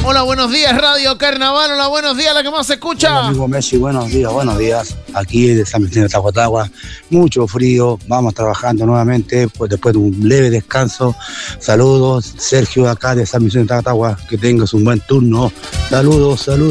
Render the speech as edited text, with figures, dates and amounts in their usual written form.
Hola, buenos días, Radio Carnaval. Hola, buenos días, la que más se escucha. Hola, amigo Messi, buenos días. Aquí de San Vicente de Tahuatahua, mucho frío, vamos trabajando nuevamente, pues después de un leve descanso. Saludos, Sergio, acá de San Vicente de Tahuatahua, que tengas un buen turno. Saludos.